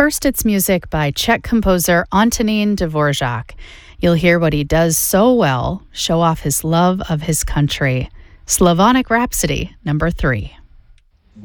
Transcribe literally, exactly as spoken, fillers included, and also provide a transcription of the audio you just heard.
first, it's music by Czech composer Antonín Dvorak. You'll hear what he does so well, show off his love of his country. Slavonic Rhapsody, number three.